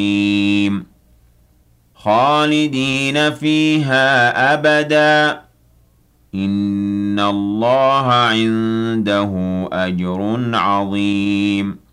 خالدين فيها أبدا إن الله عنده أجر عظيم